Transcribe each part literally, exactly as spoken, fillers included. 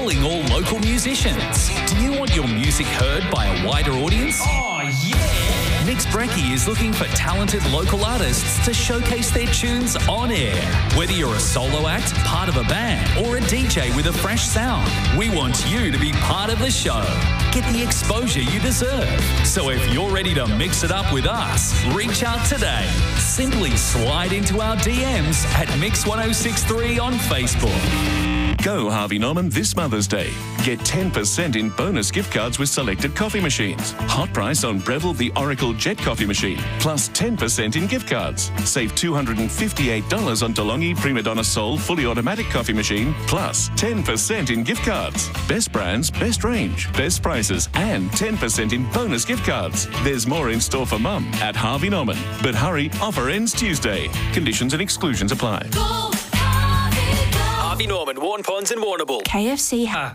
calling all local musicians. Do you want your music heard by a wider audience? Oh, yeah! Mix Brekkie is looking for talented local artists to showcase their tunes on air. Whether you're a solo act, part of a band, or a D J with a fresh sound, we want you to be part of the show. Get the exposure you deserve. So if you're ready to mix it up with us, reach out today. Simply slide into our D Ms at Mix one oh six three on Facebook. Go Harvey Norman this Mother's Day. Get ten percent in bonus gift cards with selected coffee machines. Hot price on Breville the Oracle Jet Coffee Machine, plus ten percent in gift cards. Save two hundred fifty-eight dollars on DeLonghi Prima Donna Soul Fully Automatic Coffee Machine, plus ten percent in gift cards. Best brands, best range, best prices, and ten percent in bonus gift cards. There's more in store for Mum at Harvey Norman. But hurry, offer ends Tuesday. Conditions and exclusions apply. Go, Harvey, go. Harvey Norman, Warn Ponds and Warrnambool. K F C. Uh.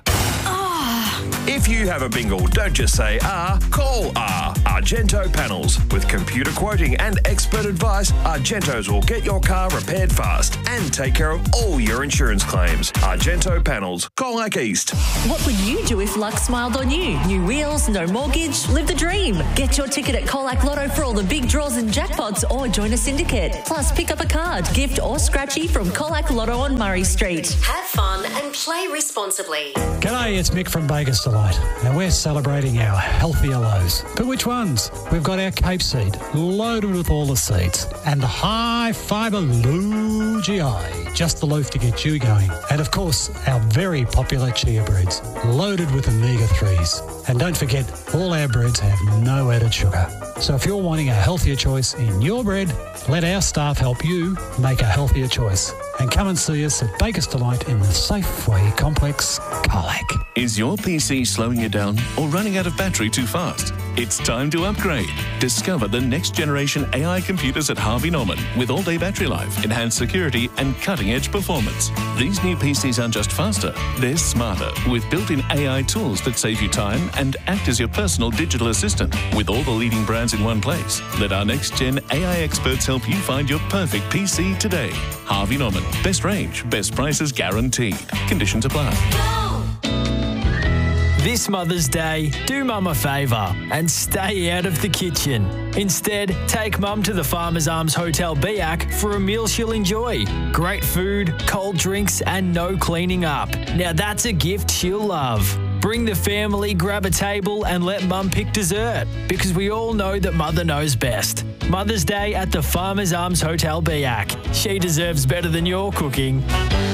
If you have a bingle, don't just say ah, call ah. Argento Panels. With computer quoting and expert advice, Argentos will get your car repaired fast and take care of all your insurance claims. Argento Panels. Colac East. What would you do if luck smiled on you? New wheels, no mortgage, live the dream. Get your ticket at Colac Lotto for all the big draws and jackpots or join a syndicate. Plus, pick up a card, gift or scratchy from Colac Lotto on Murray Street. Have fun and play responsibly. G'day, it's Mick from Baker's Delight. Now we're celebrating our healthier lows. But which ones? We've got our Cape Seed, loaded with all the seeds, and the high fibre low G I, just the loaf to get you going. And of course, our very popular chia breads, loaded with omega threes. And don't forget, all our breads have no added sugar. So if you're wanting a healthier choice in your bread, let our staff help you make a healthier choice. And come and see us at Baker's Delight in the Safeway Complex, Colac. Is your P C slowing you down or running out of battery too fast? It's time to upgrade. Discover the next generation A I computers at Harvey Norman with all-day battery life, enhanced security and cutting-edge performance. These new P Cs aren't just faster, they're smarter with built-in A I tools that save you time and act as your personal digital assistant with all the leading brands in one place. Let our next-gen A I experts help you find your perfect P C today. Harvey Norman. Best range, best prices guaranteed. Conditions apply. This Mother's Day, do Mum a favour and stay out of the kitchen. Instead, take Mum to the Farmers Arms Hotel Biak for a meal she'll enjoy. Great food, cold drinks and no cleaning up. Now that's a gift she'll love. Bring the family, grab a table and let Mum pick dessert, because we all know that Mother knows best. Mother's Day at the Farmers Arms Hotel Biak. She deserves better than your cooking.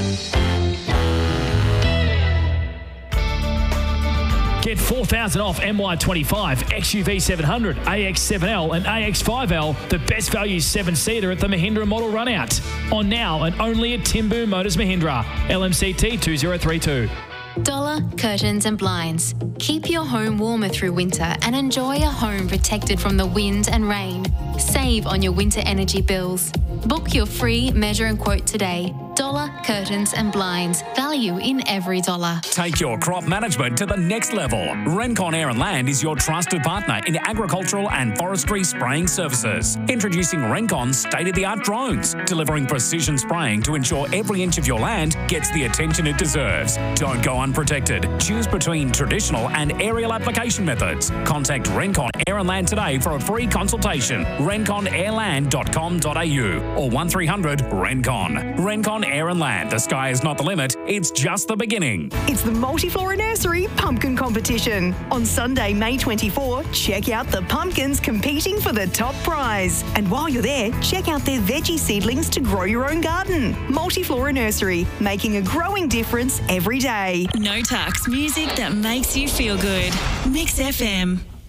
Get four thousand off M Y twenty-five, X U V seven hundred, A X seven L and A X five L, the best value seven-seater at the Mahindra model runout. On now and only at Timbu Motors Mahindra, L M C T two zero three two. Dollar Curtains and Blinds. Keep your home warmer through winter and enjoy a home protected from the wind and rain. Save on your winter energy bills. Book your free measure and quote today. Dollar Curtains and Blinds. Value in every dollar. Take your crop management to the next level. Rencon Air and Land is your trusted partner in agricultural and forestry spraying services. Introducing Rencon's state-of-the-art drones, delivering precision spraying to ensure every inch of your land gets the attention it deserves. Don't go unprotected. Choose between traditional and aerial application methods. Contact Rencon Air and Land today for a free consultation. rencon airland dot com dot a u or one three hundred Rencon. Rencon Air and Land. The sky is not the limit. It's just the beginning. It's the Multiflora Nursery Pumpkin Competition. On Sunday, May twenty-fourth, check out the pumpkins competing for the top prize. And while you're there, check out their veggie seedlings to grow your own garden. Multiflora Nursery, making a growing difference every day. No tax music that makes you feel good. Mix F M.